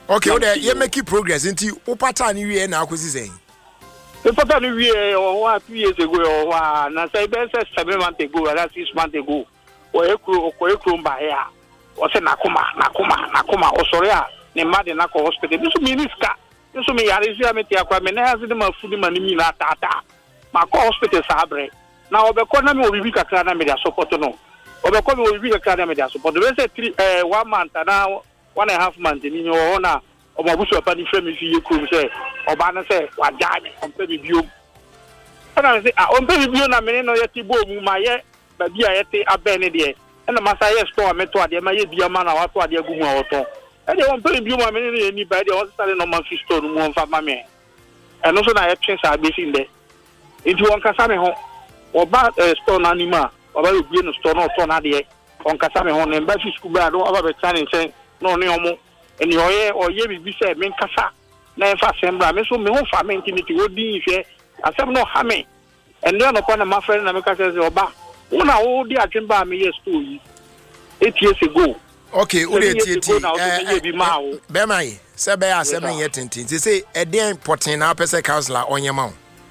Okay, o de ye make progress nti o pattern wie na akosi sen. The pattern wie o 2 years ago o na say be 7 months ago or 6 months ago. O ekro mba here. O say nakoma o sorry a ne ma de na ko hospital. This minister. This me yare sia me tia kwa me na ase de ma fudi ma ni na tata. Ma ko hospital sabre. Na obekọ na me obibi kakra na me dia support no. Obekọ me obibi kakra na me dia support. We say 1 month na 1.5 months ni o na omabusu apa ni frame fi yekuru say oba na say wajane ompe bibio. Na say ompe bibio na me no yeti bo mu ma ye ba bia yeti abene de. Na masa ye store me to ade ma ye bia ma na wato ade agu mu a woto. E de ompe bibio ma me ne ni ba de o sale no man fi store mu onfa ma me. E no so na ye twen sa be fin de. Nti won kasa me ho oba store na anima oba obi no store no to na de on kasa me ho ne ba fi school ba do oba be tane nchen no ne omo eni oye bibi se men kasa na fa sembra me so me ho fa men tiniti odi hwe asem no ha me ende no pa na ma friend na me kasa se oba una wo di atwemba me yes to yi 8 years ago. Okay, o de tie be mai se be asem ye tintin se eden potin na pese counselor onyema o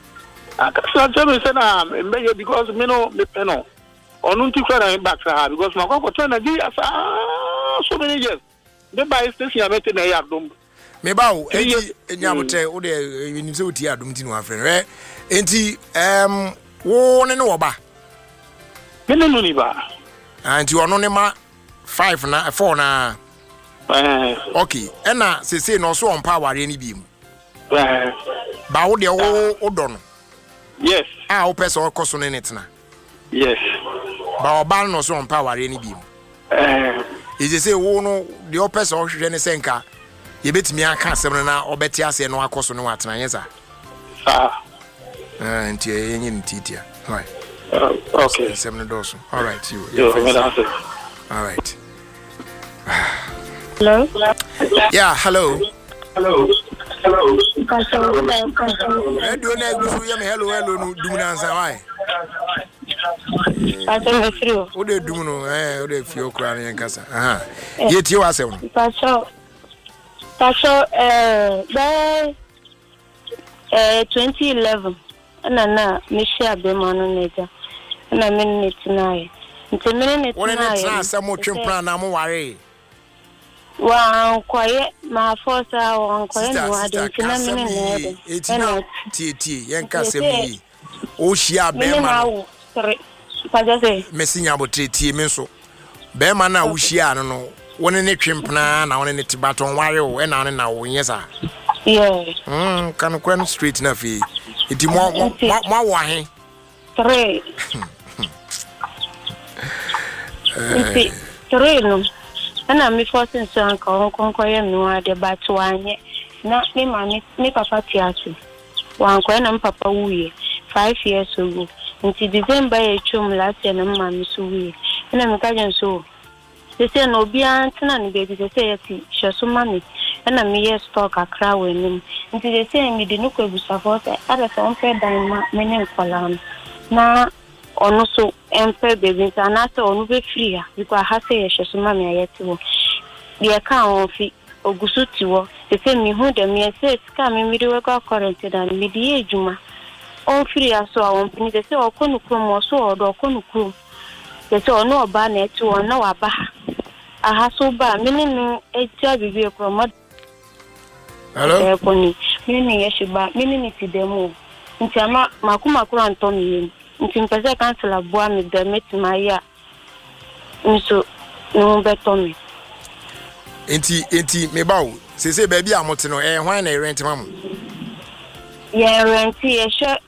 so me say na me because me no me peno onu nti kwa na back because my go to na gi so many years the buy station ya mete na ya dom me ba o enti enyabote o de nim se oti adom ti no afren re enti wo ne no ba me no ni ba anti ono ne ma 5 na 4 na okay ena se no so on power ni bi mu ba wo de wo do no yes o person koso ne netna yes ba oba no so on power ni bi mu ije say wo no the person hwehwe ne senka ye betimi aka asem na obeti ase no akoso no atena yesa nti yenye ntitia right okay asem no doso all right you all right hello yeah hello hello do na gusu ye me hello no dum na ansa why Pacho frio. O de dum no o de fio kra na yankasa ye tie wa asem no Pacho 2011 na me share be ma no nega na me net na ye nti me net na ye na asem o twempra na mo ware wa kwaye ma forsa wa kwaye no ade nti na me ne ede tie yankasa mi o shia be ma mesinya botreti me so be ma na wuhia no woni ne twempna na woni ne tibaton ware wo e na woni na wo nyesa kan kwen street na fi iti mo wa he 3 iti 3 no ana mi force so an ko ye no ade ba to anye na me papa tiasu wan ko na papa wuye 5 years ago nti December e chum last year na mama so wi na me ka jen so se se no bia ntena ne be se se yati hyeso mami na me ye stock akra wenim nti se se mi de no ko busafo se ada so onfe dan ma me ne nkola na ono so empe be nta na se ono be free ya because ha se ye hyeso mami ayeti wo de ka on fi ogusu tiwo se mi hu de me se ska me mi de we ko current dan mi de ejuma on free aso a won pini se okonu krom so odo okonu krom se ono oba na eti won na waba aha so ba meninu etia bibi krom hello ekoni meninu yeshiba meninu ti demo nti ama makuma kro antomi nti mpese cancel aboa me de metimaya nso no betomi enti me bawo se ba bi amote no hwan na rent mamu ye rent ye she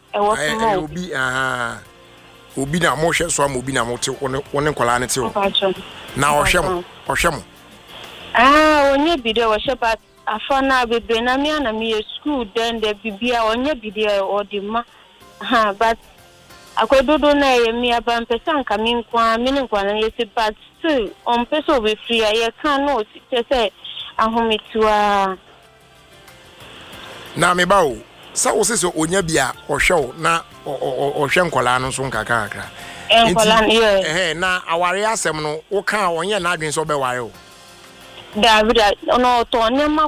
obi na mo hwe so am obi na mo te woni nkola ne te o na ohwe mo onye bidio wo shepa afana bebe na mi ana mi school den de bibia onye bidio odima but akododo na ye mi aba mpesa nka mi nkwa na ye se but still on peso be free ye kan no se ahometua na me bawo sa wo se onya bia ohwe na ohwe nkola no so nkaka akra nkola ye na aware asem no wo kan onye na adwen so be ware o David no to ne ma